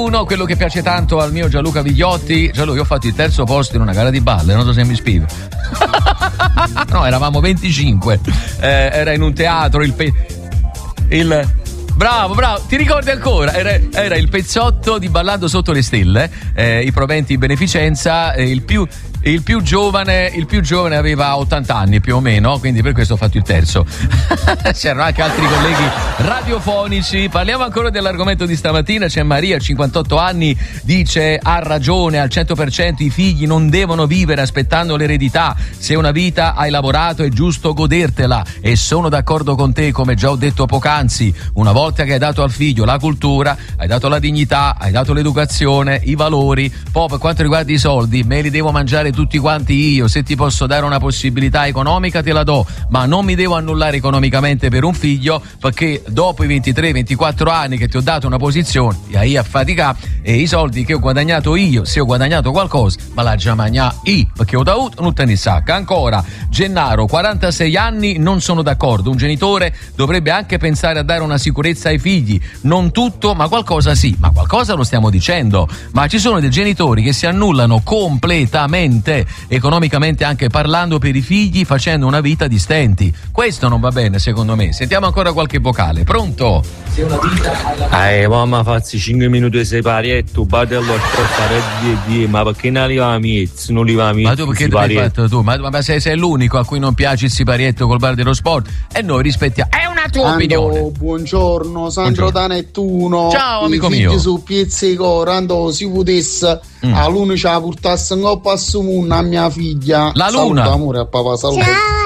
Uno, quello che piace tanto al mio Gianluca Vigliotti. Gianluca, io ho fatto il terzo posto in una gara di balle, non so se mi spiego. No, eravamo 25. Era in un teatro, Bravo, ti ricordi ancora? Era il pezzotto di Ballando sotto le stelle, i proventi di beneficenza, il più giovane aveva 80 anni più o meno, quindi per questo ho fatto il terzo. C'erano anche altri colleghi radiofonici. Parliamo ancora dell'argomento di stamattina. C'è Maria, 58 anni, dice: ha ragione al 100%, i figli non devono vivere aspettando l'eredità. Se una vita hai lavorato è giusto godertela, e sono d'accordo con te, come già ho detto poc'anzi. Una volta che hai dato al figlio la cultura, hai dato la dignità, hai dato l'educazione, i valori, poi per quanto riguarda i soldi me li devo mangiare tutti quanti io. Se ti posso dare una possibilità economica te la do, ma non mi devo annullare economicamente per un figlio, perché dopo i 23-24 anni che ti ho dato una posizione io a faticare, e i soldi che ho guadagnato io, se ho guadagnato qualcosa, ma la già magna io, perché ho davuto non te ne sacca. Ancora Gennaro, 46 anni, non sono d'accordo. Un genitore dovrebbe anche pensare a dare una sicurezza ai figli, non tutto ma qualcosa sì, ma qualcosa lo stiamo dicendo. Ma ci sono dei genitori che si annullano completamente, economicamente anche parlando, per i figli, facendo una vita di stenti. Questo non va bene secondo me. Sentiamo ancora qualche vocale. Pronto? Se una vita mamma, fazzi 5 minuti di separietto, batello a spostare di ma perché non li va a miezzo? Non li va a miezzo? Ma tu perché l'hai fatto tu? Ma sei l'unico a cui non piace il siparietto col bar dello sport, e noi rispettiamo. È una tua opinione. Buongiorno, Sandro da Nettuno. Ciao amico mio. Su pizzico, rando si potesse a luna ce la portasse in coppa a Sumunna a mia figlia. La luna. Saluta, amore, a papà, saluta.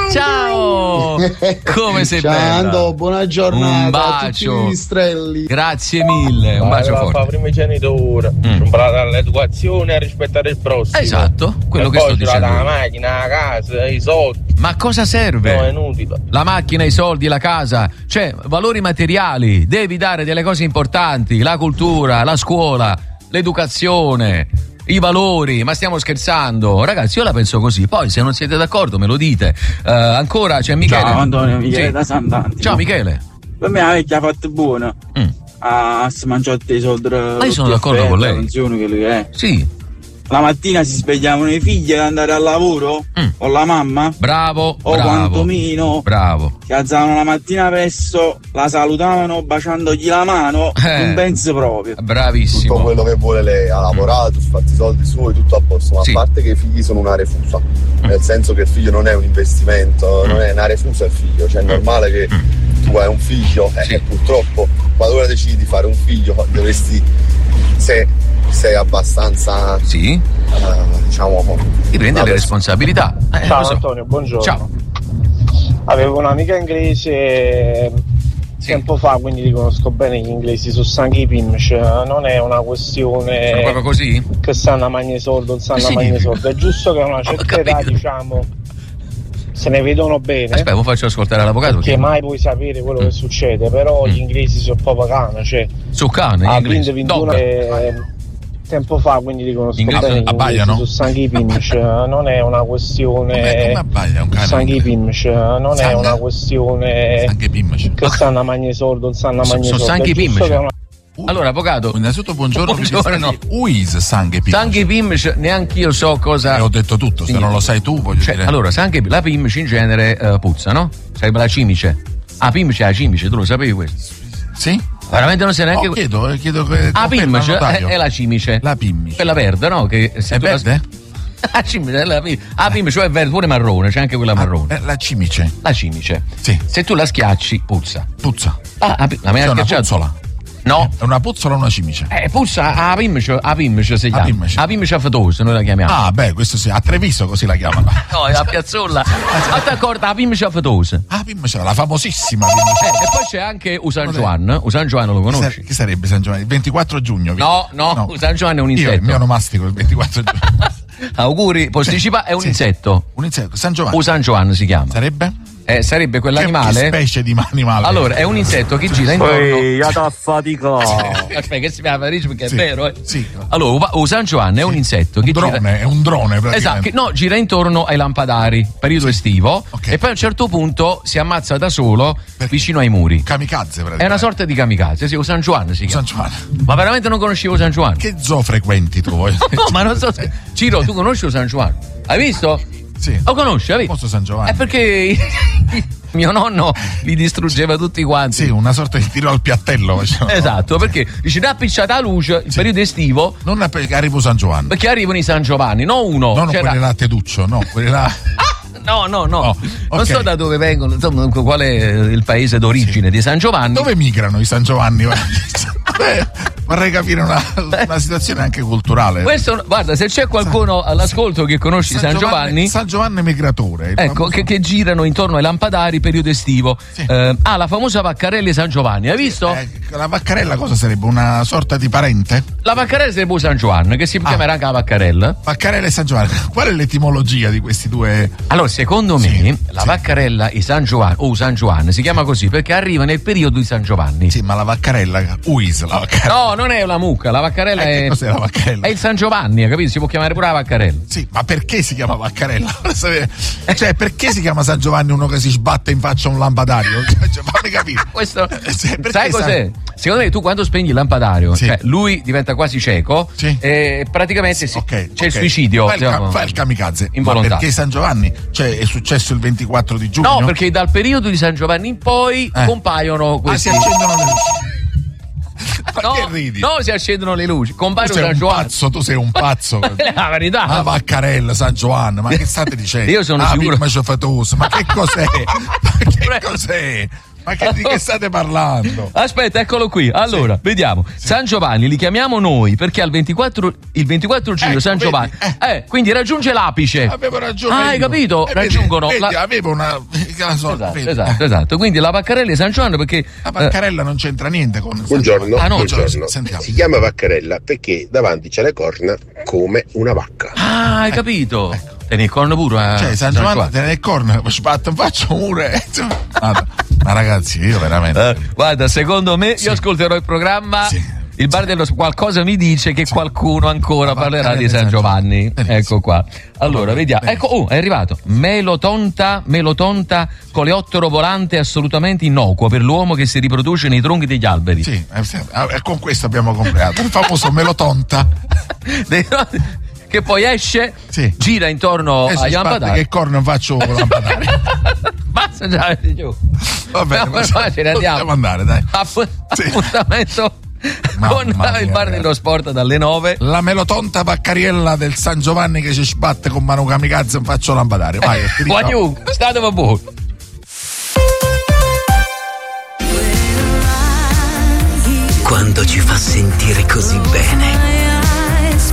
Ciao. Come sei bella. Ciao, buona giornata. Un bacio. A tutti gli strelli. Grazie mille, un bacio forte. Fa prima genitore, imparare all'educazione, a rispettare il prossimo. Esatto, quello che sto dicendo. La macchina, la casa, i soldi. Ma cosa serve? No, è inutile. La macchina, i soldi, la casa, cioè valori materiali. Devi dare delle cose importanti: la cultura, la scuola, l'educazione, i valori. Ma stiamo scherzando? Ragazzi, io la penso così. Poi se non siete d'accordo me lo dite. Ancora c'è Michele. Ciao Antonio, Michele da Sant'Antimo. Ciao Michele. Per me la vecchia ha fatto buona. Si mangiato i soldi. Ma io sono d'accordo con lei. Sì. La mattina si svegliavano i figli ad andare al lavoro con la mamma. Bravo. O quantomeno si alzavano la mattina presto, la salutavano baciandogli la mano. Non penso proprio. Bravissimo. Tutto quello che vuole lei, ha lavorato, ha fatto i soldi suoi, tutto a posto. Ma a parte che i figli sono una refusa, nel senso che il figlio non è un investimento, non è una refusa il figlio. Cioè è normale che tu hai un figlio e purtroppo quando ora decidi di fare un figlio dovresti, se sei abbastanza diciamo, ti prendi le responsabilità. Ciao Antonio, buongiorno. Ciao. Avevo un'amica inglese tempo fa, quindi li conosco bene gli inglesi. Su Sanchi Pimch non è una questione. Sono proprio così? Che sanno a mangiare soldi, non sanno a mangiare soldi. È giusto che a una certa età, diciamo, se ne vedono bene. Aspetta, faccio ascoltare l'avvocato. Perché mai puoi sapere quello che succede, però gli inglesi sono proprio cane, cioè. Su cane, ha vinto 21 tempo fa, quindi li conosco bene. Abbagliano? Su Sanchi Pimch non è una questione. Come abbaglia un cane? Sanchi Pimch non è una questione che sanno a mangiare soldi, non sanno a mangiare soldi. Su Sanchi Pimch. Allora, avvocato, innanzitutto buongiorno. Uis Sanchi Pimch. Sanchi Pimch, neanche io so cosa. Ho detto tutto, se non lo sai tu, voglio dire. Allora, la Pimch in genere puzza, no? Sarebbe la cimice. Pimch è la cimice, tu lo sapevi questo? Sì? Veramente non sai neanche. Chiedo che. Pimch è la cimice. La Pimch. Quella verde, no? Che è verde? La cimice è la Pimch, cioè è verde, pure marrone, c'è anche quella marrone. La cimice. La cimice. Sì. Se tu la schiacci, puzza. La mia è una puzzola. No. È una puzzola o una cimice? Puzza a Pimch si chiama. A Pimch a fatosa noi la chiamiamo. Ah, beh, questo sì, a Treviso così la chiamano. No, è a Piazzolla. Ma ti accorta, a Pimch a fatosa. Pimch, la famosissima. E poi c'è anche San Juan. San Juan lo conosci? Chi sarebbe San Giovanni? Il 24 giugno. No. San Giovanni è un insetto. Io il mio onomastico il 24 giugno. Auguri, posticipa è un insetto. Un insetto, San Giovanni. San Giovanni si chiama. Sarebbe? sarebbe quell'animale. Che specie di animale? Allora, è un insetto che gira intorno. Ehi, ya t'ha faticato. Aspetta, che si chiama Ricci perché Sì, è vero. sì. Allora, o San Giovanni è un insetto che gira. È un drone praticamente. Esatto, gira intorno ai lampadari, periodo estivo, ok. e poi a un certo punto si ammazza da solo vicino ai muri. Kamikaze praticamente. È una sorta di kamikaze, sì, o San Giovanni si chiama. San Giovanni. Ma veramente non conoscevo San Giovanni. Che zoo frequenti tu? No, ma non so se. Ciro, tu conosci San Giovanni? Hai visto? Sì. Lo conosci? Hai visto? Posto San Giovanni. È perché mio nonno li distruggeva tutti quanti. Sì, una sorta di tiro al piattello. Esatto, perché dice da appicciata la luce il periodo estivo. Non perché arrivo San Giovanni. Perché arrivano i San Giovanni, no uno. Non c'era... quelli là a Teduccio, no, quelli là. No. Oh, Non ok. so da dove vengono, insomma, qual è il paese d'origine di San Giovanni. Dove migrano i San Giovanni? Vorrei capire una situazione anche culturale. Questo, guarda, se c'è qualcuno all'ascolto che conosce San Giovanni. San Giovanni migratore. Ecco, che girano intorno ai lampadari periodo estivo. Sì. La famosa Vaccarella di San Giovanni, hai visto? La Vaccarella cosa sarebbe? Una sorta di parente? La Vaccarella sarebbe San Giovanni, che si chiamerà anche la Vaccarella. Vaccarella e San Giovanni. Qual è l'etimologia di questi due? Allora, secondo me, la Vaccarella e San Giovanni, o San Giovanni, si chiama così perché arriva nel periodo di San Giovanni. Sì, ma la Vaccarella, la Vaccarella. No, non è una mucca, la Vaccarella Che cos'è la Vaccarella? è il San Giovanni, hai capito? Si può chiamare pure la Vaccarella. Sì, ma perché si chiama Vaccarella? Cioè, perché si chiama San Giovanni uno che si sbatte in faccia a un lampadario? Cioè, fammi capire. Questo, Perché sai cos'è? Secondo me tu quando spegni il lampadario, Sì. cioè lui diventa quasi cieco, Sì. e praticamente Ok, c'è il suicidio. Fa il kamikaze. Ma involontario. perché San Giovanni? Cioè, è successo il 24 di giugno? No, perché dal periodo di San Giovanni in poi compaiono questi. si accendono le luci. Perché ridi? No, si accendono le luci. Tu Compaiono sei San un Giovanni. pazzo, tu sei un pazzo. È la verità. Ah, Vaccarella, San Giovanni, ma che state dicendo? Io sono sicuro. Ma fatoso, ma che cos'è? Ma che cos'è? Ma di che state parlando? Aspetta, eccolo qui. Allora, vediamo. San Giovanni li chiamiamo noi perché il 24 giugno San Giovanni. Quindi raggiunge l'apice. Avevo ragione. Hai capito? Raggiungono. Avevo una. Esatto. Quindi la Vaccarella di San Giovanni perché. La Vaccarella non c'entra niente con. Buongiorno, Ah, no, buongiorno. sentiamo. Si chiama Vaccarella perché davanti c'è le corna come una vacca. Ah, hai capito? Tieni il corno pure. Cioè, San Giovanni te ne corno, sbatto, faccio mure. Ma ragazzi, io veramente. Guarda, secondo me io ascolterò il programma. Sì. Il bar dello qualcosa mi dice che qualcuno ancora parlerà di San Giovanni. Ecco qua. Allora, vediamo. Ecco, è arrivato. Melotonta coleottero volante assolutamente innocuo per l'uomo che si riproduce nei tronchi degli alberi. Sì, con questo abbiamo comprato il famoso Melotonta. Che poi esce, Sì. gira intorno agli lampadari. Che corno faccio con lampadari? Basta già, giù. Va bene, No, ce ne andiamo. Possiamo andare, dai. Appuntamento Mamma con mia, il bar dello sport dalle 9. La Melotonta Vaccariella del San Giovanni che ci sbatte con mano kamikaze, faccio lampadare. Vai, ti dico. Guagliù, state buono. Quando ci fa sentire così bene.